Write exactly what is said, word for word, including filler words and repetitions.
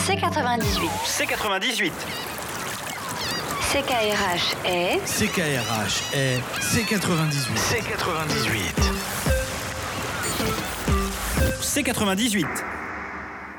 C quatre-vingt-dix-huit. C quatre-vingt-dix-huit. C K R H est... C K R H est C quatre-vingt-dix-huit. C quatre-vingt-dix-huit. C quatre-vingt-dix-huit.